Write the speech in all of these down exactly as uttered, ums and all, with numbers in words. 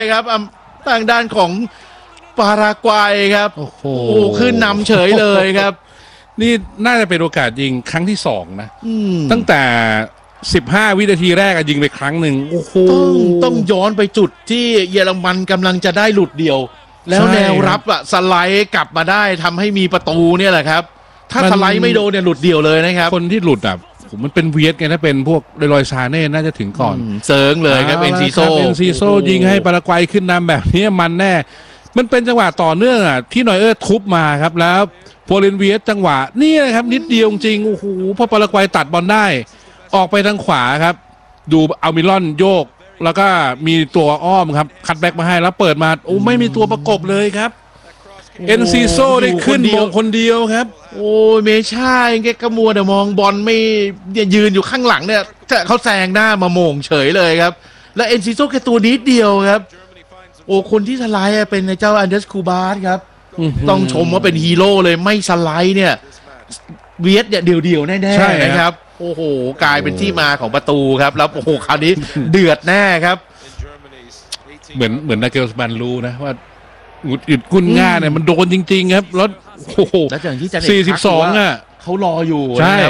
ครับทางด้านของปารากวัยครับโอ้โหขึ้นนำเฉยเลยครับนี่น่าจะเป็นโอกาสยิงครั้งที่สองนะตั้งแต่สิบห้าวินาทีแรกยิงไปครั้งหนึ่งโอ้โหต้องต้องย้อนไปจุดที่เยอรมันกำลังจะได้หลุดเดียวแล้วแนวรับอะสไลด์กลับมาได้ทำให้มีประตูเนี่ยแหละครับถ้าสไลด์ไม่โดนเนี่ยหลุดเดียวเลยนะครับคนที่หลุดอ่ะมันเป็นเวียดไงถ้าเป็นพวกเดลอยซาเน่น่าจะถึงก่อนเซิร์งเลยครับเอ็นซีโซเอ็นซีโซยิงให้ปารากวัยขึ้นนำแบบนี้มันแน่มันเป็นจังหวะต่อเนื่องอ่ะที่นอยเออร์ทุบมาครับแล้วโพเลนเวียดจังหวะนี่นะครับนิดเดียวจริงโอ้โหพอปารากวัยตัดบอลได้ออกไปทางขวาครับดูอัลมิลอนโยกแล้วก็มีตัวอ้อมครับคัตแบ็กมาให้แล้วเปิดมาโอ้ไม่มีตัวประกบเลยครับเอ็นซีโซได้ขึ้นมงคนเดียวครับโอ้เมชาเองแกกระมัวแต่มองบอลไม่ยืนอยู่ข้างหลังเนี่ยเขาแซงหน้ามาโมงเฉยเลยครับแล้วเอ็นซีโซแค่ตัวนิดเดียวครับโอ้คนที่สไลด์เป็นเจ้าอันเดรสคูบาสครับต้องชมว่าเป็นฮีโร่เลยไม่สไลด์เนี่ยเวียดเนี่ยเดี่ยวๆแน่ๆนะครับโอ้โหกลายเป็นที่มาของประตูครับแล้วโอ้โหคราวนี้เดือดแน่ครับเหมือนเหมือนนาเกลสบันรู้นะว่าหงุดหงิดกุนง่าเนี่ยมันโดนจริงๆครับแล้วโอ้โหแล้วอย่างที่จะสี่สิบสองอ่ะเขารออยู่ใช่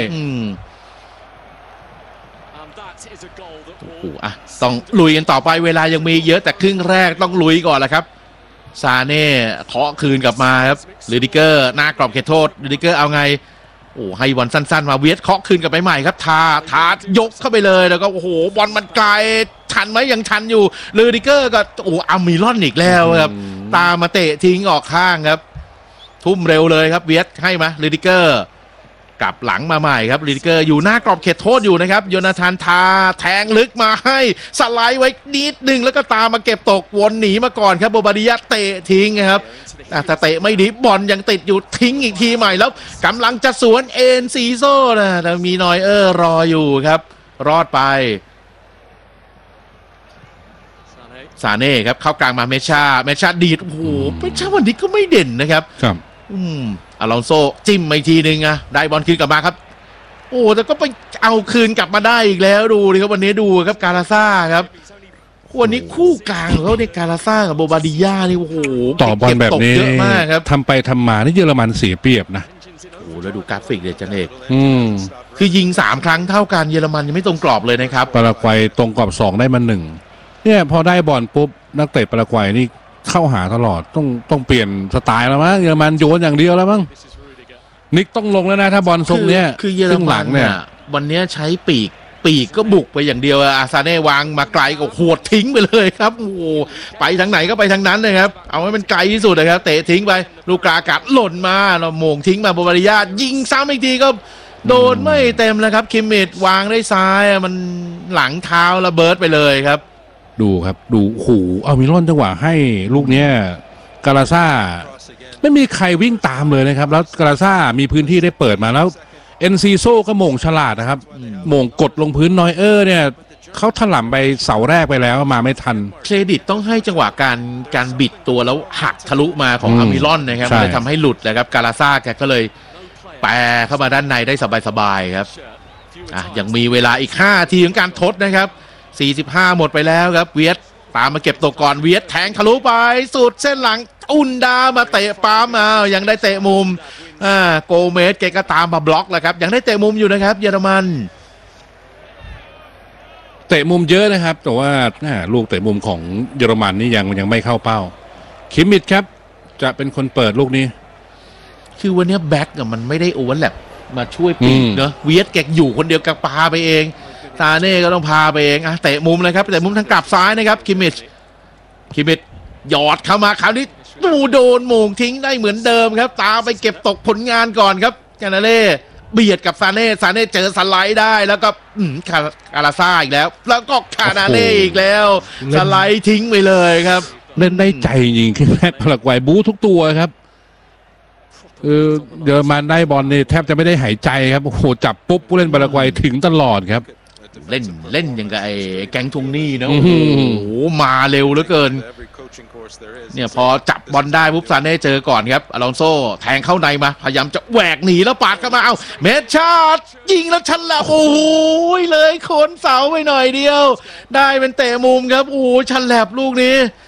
โอ้โหอ่ะต้องลุยกันต่อไปเวลายังมีเยอะแต่ครึ่งแรกต้องลุยก่อนแหละครับซาเน่เคาะคืนกลับมาครับลูดิเกอร์หน้ากรอบเขตโทษลูดิเกอร์เอาไงโอ้ให้บอลสั้นๆมาเวียดเคาะคืนกลับไปใหม่ครับทาทายกเข้าไปเลยแล้วก็โอ้โหบอลมันไกลทันไหมยังทันอยู่ลูดิเกอร์ก็โอ้อามิลอนอีกแล้วครับตามมาเตะทิ้งออกข้างครับทุ่มเร็วเลยครับเวียดให้มาลูดิเกอร์กลับหลังมาใหม่ครับลูดิเกอร์อยู่หน้ากรอบเขตโทษอยู่นะครับโยนาธานทาแทงลึกมาให้สไลด์ไว้นิดนึงแล้วก็ตามมาเก็บตกวนหนีมาก่อนครับโบบาดิยะเตะทิ้งครับแต่เตะไม่ดีบอลยังติดอยู่ทิ้งอีกทีใหม่แล้วกำลังจะสวนเอ็นซีโซ่นะแต่มีนอยเออร์รออยู่ครับรอดไปซาเน่ครับเข้ากลางมาเมชาเมชาดีดโอ้โหเมชาวันนี้ก็ไม่เด่นนะครับครับอืมอลองโซจิ้มไปทีนึงอะได้บอลคืนกลับมาครับโอ้แต่ก็ไปเอาคืนกลับมาได้อีกแล้วดูดิครับวันนี้ดูครับกาลาซ่าครับวันนี้คู่กลางเขาในกาลาซ่ากับโบบาดิยานี่โอ้โหต่อบอลแบบนี้เยอะมากครับทำไปทำมานี่เยอรมันเสียเปรียบนะโอ้แล้วดูกราฟิกเดจันเอกอืมคือยิงสามครั้งเท่ากันเยอรมันยังไม่ตรงกรอบเลยนะครับปารากวัยตรงกรอบสองได้มาหนึ่งเนี่ยพอได้บอลปุ๊บนักเตะปารากวัยนี่เข้าหาตลอดต้องต้องเปลี่ยนสไตล์แล้วมั้งเยอรมันโยนอย่างเดียวแล้วมั้งนิกต้องลงแล้วนะถ้าบอลทรงเนี้ยคือเยอรมันเนี่ยวันนี้ใช้ปีกปีกก็บุกไปอย่างเดียวอาซาเน่วางมาไกลก็หวดทิ้งไปเลยครับโอ้ไปทางไหนก็ไปทางนั้นเลยครับเอาให้มันไกลที่สุดเลยครับเตะทิ้งไปลูกกากัดหล่นมาเราโมงทิ้งมาโบบาดิยายิงซ้ำอีกทีก็โดนไม่เต็มแล้วครับคิมมิดวางได้ซ้ายมันหลังเท้าระเบิดไปเลยครับดูครับดูหูเอามิลอนจังหวะให้ลูกเนี้ยกาลาซ่าไม่มีใครวิ่งตามเลยนะครับแล้วกาลาซ่ามีพื้นที่ได้เปิดมาแล้วเอ็นซีโซก็โมงฉลาดนะครับโมงกดลงพื้นนอยเออร์เนี่ยเขาถล่มไปเสาแรกไปแล้วมาไม่ทันเครดิตต้องให้จังหวะการการบิดตัวแล้วหักทะลุมาของอามิลอนนะครับเลยทำให้หลุดนะครับกาลาซ่าแกก็เลยแปรเข้ามาด้านในได้สบายๆครับอ่ะยังมีเวลาอีกห้าทีของการทดนะครับสี่สิบห้าหมดไปแล้วครับเวียดตามมาเก็บตัวก่อนเวียดแทงทะลุไปสุดเส้นหลังอุนดามาเตะปั๊มมายังได้เตะมุมอ่าโกเมสแกก็ตามมาบล็อกแหละครับยังได้เตะมุมอยู่นะครับเยอรมันเตะมุมเยอะนะครับแต่ว่าลูกเตะมุมของเยอรมันนี่ยังยังไม่เข้าเป้าคิมมิดครับจะเป็นคนเปิดลูกนี้คือวันนี้แบ็กมันไม่ได้โอเวอร์แลปมาช่วยปีกเนอะเวียดแกอยู่คนเดียวกับปาไปเองซาเน่ก็ต้องพาไปเองอ่ะเตะมุมเลยครับเตะมุมทางกลับซ้ายนะครับคิมมิดคิมมิดหยอดเข้ามาคราวนี้ปูโดนโมงทิ้งได้เหมือนเดิมครับตาไปเก็บตกผลงานก่อนครับกานาเล่เบียดกับซาเน่ซาเน่เจอสไลด์ได้แล้วก็คาราซ่าอีกแล้วแล้วก็คานาเล่อีกแล้วสไลด์ทิ้งไปเลยครับเล่นได้ใจจริงขึ้นแรกปารากวัยบู๊ทุกตัวครับเออเยอรมันได้บอลเนี่ยแทบจะไม่ได้หายใจครับโอ้โหจับปุ๊บผู้เล่นปารากวัยถึงตลอดครับเล่นเล่นอย่างกับไอ้แก๊งทวงหนี้นะโอ้โหมาเร็วเหลือเกินเนี่ยพอจับบอลได้ปุ๊บซาเน่เจอก่อนครับอลองโซ่แทงเข้าในมาพยายามจะแหวกหนีแล้วปาดเข้ามาเอาเมชชาร์ดยิงแล้วชันละโอ้โหเลยโคนเสาไปหน่อยเดียวได้เป็นเตะมุมครับโอ้โหชันแลบลูกนี้